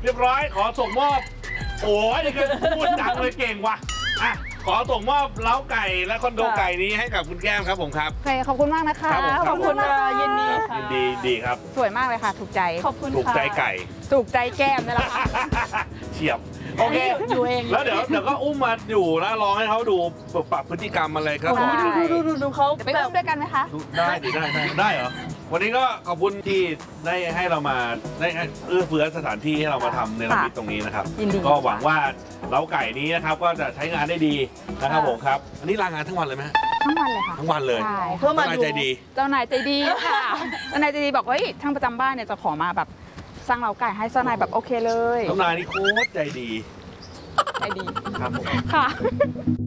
เรียบร้อยขอส่งมอบโอ้ยนี่ก็พูดดังเลยเก่งว่ะอ่ะขอส่งมอบเล้าไก่และคอนโดไก่นี้ให้กับคุณแก้มครับผมครับโอเคขอบคุณมากนะคะครับผมขอบคุณค่ะยินดีค่ะยินดีดีครับสวยมากเลยค่ะ ถูกใจขอบคุณค่ะถูกใจไก่ถูกใจแก้มนี่แหละค่ะเฉียบโอเคอยู่เองแล้วเดี๋ยวก็อุ้มมาอยู่แล้วลองให้เขาดูปรับพฤติกรรมอะไรครับผมได้ดูเขาจะไปอุ้มด้วยกันไหมคะได้ดิได้เหรอวันนี้ก็ขอบคุณที่ได้ให้เรามาได้เอื้อเฟื้อสถานที่ให้เรามาทำในระมิดตรงนี้นะครับยินดีก็หวังว่าเล้าไก่นี้นะครับก็จะใช้งานได้ดีนะครับผมครับอันนี้ลางานทั้งวันเลยไหมฮะทั้งวันเลยค่ะทั้งวันเลยใช่เพื่อมาเจ้านายดูใจดีเจ้านายใจดีค่ะ เจ้านายใจดีบอกว่าเฮ้ยช่างประจำบ้านเนี่ยจะขอมาแบบสร้างเล้าไก่ให้เจ้านายแบบโอเคเลยเจ้านายนี่โคตรใจดีใจดีครับผมค่ะ